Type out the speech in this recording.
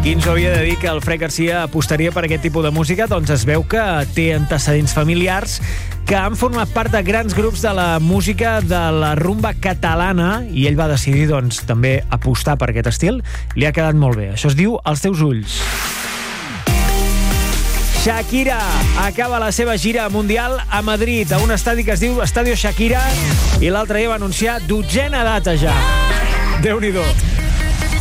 Qui ens havia de dir que el Fred Garcia apostaria per aquest tipus de música? Doncs es veu que té antecedents familiars que han format part de grans grups de la música de la rumba catalana i ell va decidir, doncs, també apostar per aquest estil. Li ha quedat molt bé. Això es diu Els teus ulls. Shakira acaba la seva gira mundial a Madrid, a un estadi que es diu Estadio Shakira, i l'altre dia va anunciar 12a data ja. Déu-n'hi-do.